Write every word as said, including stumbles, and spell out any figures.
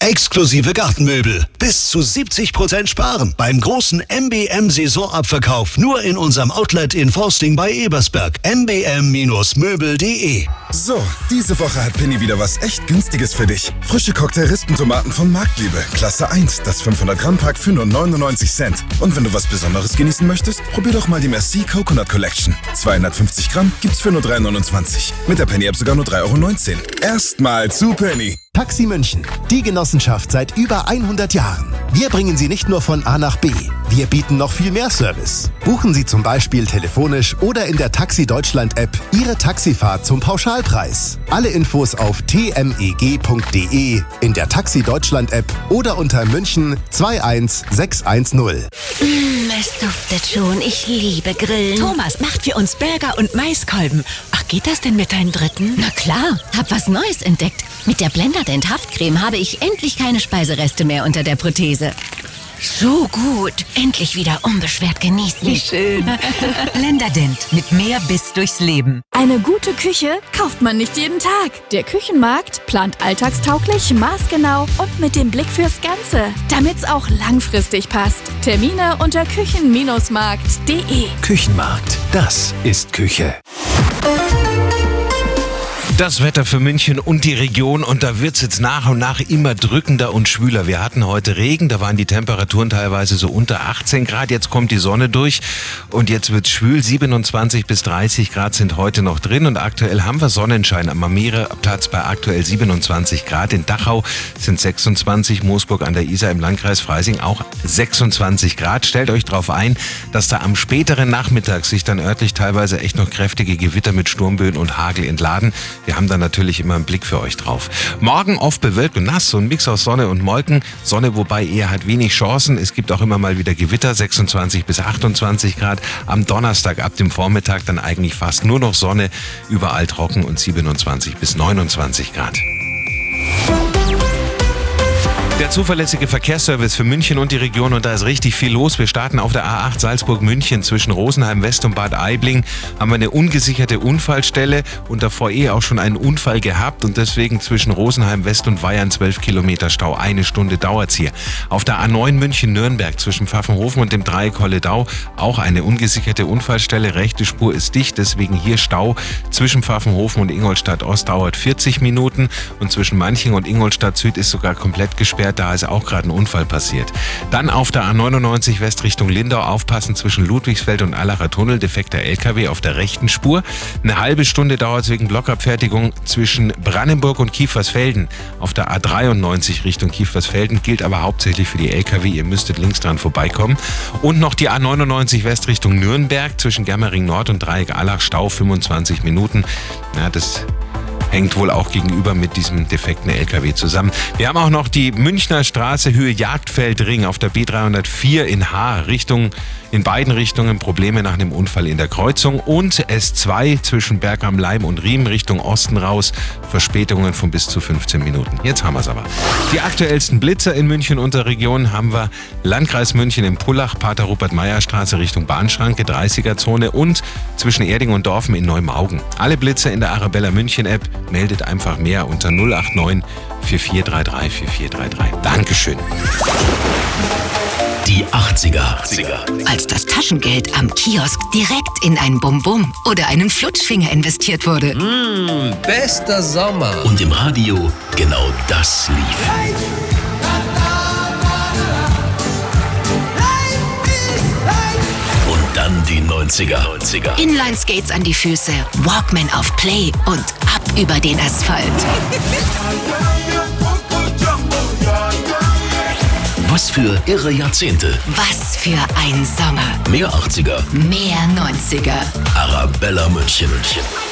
Exklusive Gartenmöbel. Bis zu siebzig Prozent sparen. Beim großen M B M-Saisonabverkauf nur in unserem Outlet in Forsting bei Ebersberg. m b m Möbel punkt de. So, diese Woche hat Penny wieder was echt Günstiges für dich. Frische Cocktail-Rispentomaten von Marktliebe. Klasse eins, das fünfhundert Gramm Pack für nur neunundneunzig Cent. Und wenn du was Besonderes genießen möchtest, probier doch mal die Merci Coconut Collection. zweihundertfünfzig Gramm gibt's für nur drei neunundzwanzig. Mit der Penny-App sogar nur drei Euro neunzehn. Erstmal zu Penny. Taxi München, die Genossenschaft seit über hundert Jahren. Wir bringen Sie nicht nur von A nach B, wir bieten noch viel mehr Service. Buchen Sie zum Beispiel telefonisch oder in der Taxi Deutschland App Ihre Taxifahrt zum Pauschalpreis. Alle Infos auf t m e g punkt d e, in der Taxi Deutschland App oder unter München zwei eins sechs eins null. Mm, es duftet schon, ich liebe Grillen. Thomas macht für uns Burger und Maiskolben. Ach, geht das denn mit deinem dritten? Na klar, hab was Neues entdeckt. Mit der Blenderdent Haftcreme habe ich endlich keine Speisereste mehr unter der Prothese. So gut. Endlich wieder unbeschwert genießen. Wie schön. Blenderdent. Mit mehr Biss durchs Leben. Eine gute Küche kauft man nicht jeden Tag. Der Küchenmarkt plant alltagstauglich, maßgenau und mit dem Blick fürs Ganze, damit's auch langfristig passt. Termine unter küchen Markt punkt de. Küchenmarkt, das ist Küche. Das Wetter für München und die Region, und da wird's jetzt nach und nach immer drückender und schwüler. Wir hatten heute Regen, da waren die Temperaturen teilweise so unter achtzehn Grad. Jetzt kommt die Sonne durch und jetzt wird's schwül. siebenundzwanzig bis dreißig Grad sind heute noch drin und aktuell haben wir Sonnenschein am Marmiereplatz bei aktuell siebenundzwanzig Grad. In Dachau sind sechsundzwanzig, Moosburg an der Isar im Landkreis Freising auch sechsundzwanzig Grad. Stellt euch darauf ein, dass da am späteren Nachmittag sich dann örtlich teilweise echt noch kräftige Gewitter mit Sturmböen und Hagel entladen. Wir haben da natürlich immer einen Blick für euch drauf. Morgen oft bewölkt und nass, so ein Mix aus Sonne und Wolken. Sonne, wobei eher hat wenig Chancen. Es gibt auch immer mal wieder Gewitter, sechsundzwanzig bis achtundzwanzig Grad. Am Donnerstag ab dem Vormittag dann eigentlich fast nur noch Sonne, überall trocken und siebenundzwanzig bis neunundzwanzig Grad. Der zuverlässige Verkehrsservice für München und die Region, und da ist richtig viel los. Wir starten auf der A acht Salzburg-München zwischen Rosenheim West und Bad Aibling. Haben wir eine ungesicherte Unfallstelle und davor eh auch schon einen Unfall gehabt und deswegen zwischen Rosenheim West und Weyern zwölf Kilometer Stau. Eine Stunde dauert's hier. Auf der A neun München-Nürnberg zwischen Pfaffenhofen und dem Dreieck Holledau auch eine ungesicherte Unfallstelle. Rechte Spur ist dicht, deswegen hier Stau. Zwischen Pfaffenhofen und Ingolstadt Ost dauert vierzig Minuten und zwischen Manching und Ingolstadt Süd ist sogar komplett gesperrt. Da ist auch gerade ein Unfall passiert. Dann auf der A neunundneunzig West Richtung Lindau aufpassen zwischen Ludwigsfeld und Allacher Tunnel. Defekter L K W auf der rechten Spur. Eine halbe Stunde dauert es wegen Blockabfertigung zwischen Brandenburg und Kiefersfelden. Auf der A dreiundneunzig Richtung Kiefersfelden gilt aber hauptsächlich für die L K W. Ihr müsstet links dran vorbeikommen. Und noch die A neunundneunzig West Richtung Nürnberg zwischen Germering Nord und Dreieck Allach. Stau fünfundzwanzig Minuten. Ja, das hängt wohl auch gegenüber mit diesem defekten L K W zusammen. Wir haben auch noch die Münchner Straße Höhe Jagdfeldring auf der B dreihundertvier in Haar, Richtung, in beiden Richtungen Probleme nach einem Unfall in der Kreuzung, und S zwei zwischen Berg am Leim und Riem Richtung Osten raus, Verspätungen von bis zu fünfzehn Minuten. Jetzt haben wir es aber. Die aktuellsten Blitzer in München und der Region haben wir Landkreis München im Pullach, Pater Rupert-Meyer-Straße Richtung Bahnschranke, dreißiger-Zone und zwischen Erding und Dorfen in Neumaugen. Alle Blitzer in der Arabella München App. Meldet einfach mehr unter null acht neun vier vier drei drei vier vier drei drei. Dankeschön. Die achtziger. Als das Taschengeld am Kiosk direkt in ein Bum-Bum oder einen Flutschfinger investiert wurde. Mmh, bester Sommer. Und im Radio genau das lief. Und dann die neunziger. Inline-Skates an die Füße, Walkman auf Play und ab über den Asphalt. Was für irre Jahrzehnte. Was für ein Sommer. Mehr achtziger. Mehr neunziger. Arabella München.